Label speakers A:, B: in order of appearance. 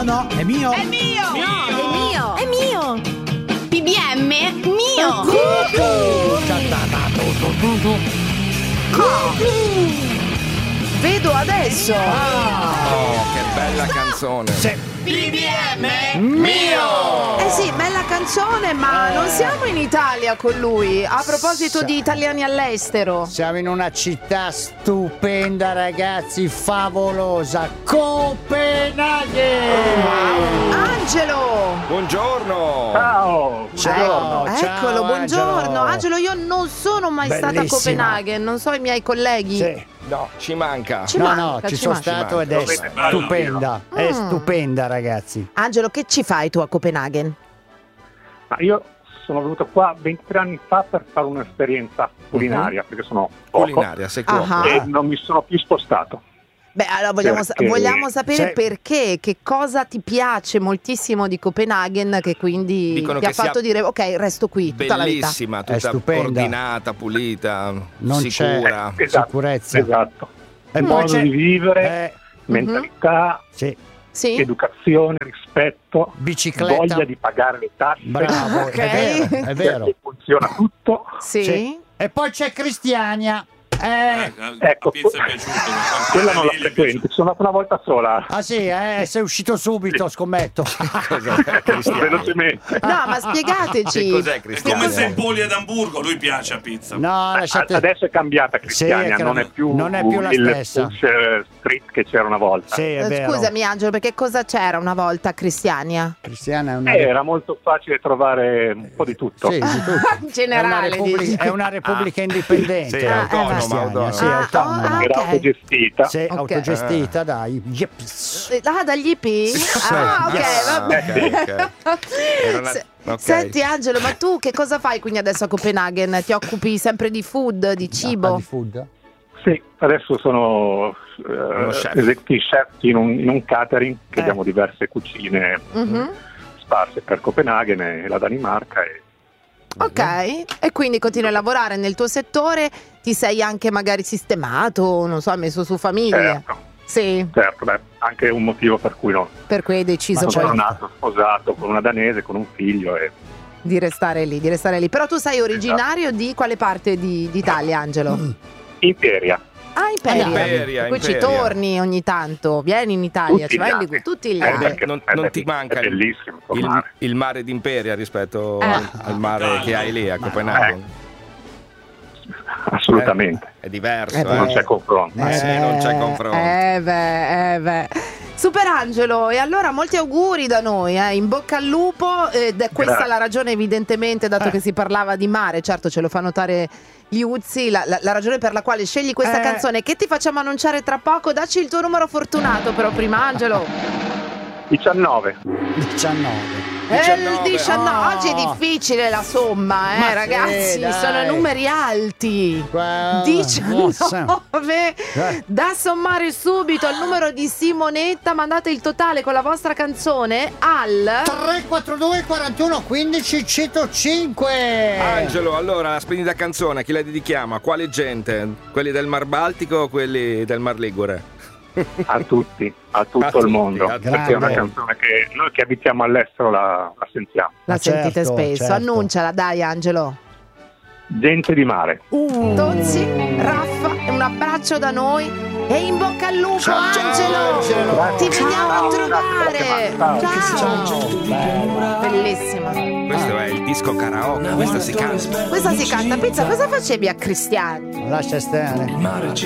A: no, è mio.
B: È mio.
C: No, è mio.
B: PBM? Mio.
C: Vedo adesso.
D: Oh, che bella canzone.
A: Sì.
B: PBM?
C: Mio! Eh sì, bella canzone, ma non siamo in Italia con lui. A proposito di italiani all'estero.
E: Siamo in una città stupenda, ragazzi, favolosa, Copenaghen!
C: Angelo!
D: Buongiorno.
F: Ciao!
E: Ciao,
C: Eccolo, buongiorno. Angelo, io non sono mai stata a
E: Bellissima.
C: Copenaghen, non so i miei colleghi.
E: Sì.
D: No, ci manca.
C: Ci
E: No,
C: manca,
E: ci
C: ci
E: sono
C: manca.
E: stato ed è
F: Dovete
E: stupenda. È stupenda, ragazzi.
C: Angelo, che ci fai tu a Copenaghen?
F: Ma io sono venuto qua 23 anni fa per fare un'esperienza culinaria, perché sono poco,
D: Culinaria, sei cuoco.
C: Ah.
F: e non mi sono più spostato.
C: Beh, allora
F: Perché-
C: vogliamo sapere
E: Sì.
C: perché, che cosa ti piace moltissimo di Copenaghen che quindi
D: Dicono
C: ti ha
D: che sia
C: fatto dire ok, resto qui tutta la vita.
D: Bellissima,
E: È
D: tutta
E: stupenda.
D: ordinata, pulita,
E: Non
D: sicura.
F: Esatto,
E: Sicurezza.
F: Esatto.
E: E poi
F: Modo
E: c'è-
F: di vivere, mentalità,
E: sì,
C: Sì?
F: educazione, rispetto,
E: bicicletta.
F: voglia di pagare le tasse.
E: Bravo,
C: Ok.
E: è vero.
F: Perché funziona tutto.
C: Sì?
E: Sì. E poi c'è Cristiania.
F: Ecco,
G: Pizza è piaciuto,
F: quella non la frequento, sono andato una volta sola.
E: Ah sì, sei uscito subito, scommetto.
D: Cos'è, Cristiano?
F: Velocemente.
C: No, ma spiegateci.
D: Che cos'è,
G: È
D: Cristiano?
G: come se in Poli ad Hamburgo, lui piace a pizza.
E: No, lasciate.
F: Adesso è cambiata Cristiania,
E: Sì,
F: non è più
E: la
F: il
E: stessa.
F: push street che c'era una volta.
E: Sì, è vero.
C: Scusami Angelo, perché cosa c'era una volta a Cristiania?
E: Cristiana è una
F: Era molto facile trovare un po' di tutto.
E: Sì, di tutto.
C: In generale, dici.
E: È una repubblica indipendente.
D: Sì, autonoma,
E: Cristiania,
D: autonoma.
E: sì, autonoma.
F: Era
C: ok.
F: autogestita.
E: Sì,
C: Ok.
E: autogestita dai Yips.
C: Dagli IP? Ah, ok,
D: Ah,
C: vabbè.
D: ok, ok. Era una- ok.
C: Senti Angelo, ma tu che cosa fai quindi adesso a Copenaghen? Ti occupi sempre di food, di cibo?
E: Di food?
F: Sì, adesso sono
D: chef.
F: executive chef in un catering che abbiamo diverse cucine
C: Mhm.
F: sparse per Copenaghen e la Danimarca. E
C: Ok, e quindi continui a lavorare nel tuo settore, ti sei anche magari sistemato, non so, messo su famiglia.
F: certo,
C: Sì,
F: certo, beh, anche un motivo per cui no.
C: per cui hai deciso
F: Sono
C: poi
F: nato sposato con una danese, con un figlio e
C: di restare lì, di restare lì. Però tu sei originario di quale parte d'Italia, Angelo?
F: Imperia.
C: Ah, Imperia.
D: Imperia,
C: Poi ci
D: Imperia.
C: torni ogni tanto, vieni in Italia,
F: Tutti
C: ci vai
F: gli
C: lì
F: anni.
C: tutti gli
D: Eh,
C: anni.
F: perché
D: non
F: è
D: ti manca
F: è bellissimo il
D: il,
F: mare.
D: il mare d'Imperia rispetto
C: Eh.
D: al mare che hai lì a Copenaghen?
F: Assolutamente.
D: È diverso,
C: Eh beh.
F: Non c'è confronto.
D: Ma sì, non c'è confronto.
C: Beh. Super Angelo, e allora molti auguri da noi, in bocca al lupo, ed è questa
F: Grazie.
C: la ragione evidentemente, dato che si parlava di mare, certo ce lo fa notare gli Uzzi, la ragione per la quale scegli questa canzone che ti facciamo annunciare tra poco. Dacci il tuo numero fortunato però prima, Angelo.
F: 19.
E: 19.
C: Il 19.
E: Oh.
C: Oggi è difficile la somma,
E: Ma sì,
C: ragazzi,
E: dai.
C: sono numeri alti.
E: Guarda,
C: 19 da sommare subito al numero di Simonetta. Mandate il totale con la vostra canzone al
E: 342 41 15 105.
D: Angelo, allora la splendida canzone, a chi la dedichiamo? A quale gente? Quelli del Mar Baltico o quelli del Mar Ligure?
F: A tutti, a tutto
D: A
F: il
D: tutti,
F: mondo.
D: a tutti.
F: Perché è una canzone che noi che abitiamo all'estero la sentiamo.
C: la
E: Ma
C: sentite
E: certo,
C: spesso.
E: certo.
C: Annunciala, dai Angelo.
F: Gente di mare.
C: Tozzi, Raffa, un abbraccio da noi e in bocca al lupo.
E: Ciao,
C: Angelo,
E: Angelo.
C: ti veniamo a trovare.
F: Ciao.
C: Ciao. Bellissima.
D: Questo è il disco karaoke, questa si canta.
C: Questa si canta. Pizza, cosa facevi a Cristiani?
E: Lascia stare.
H: Il mare ci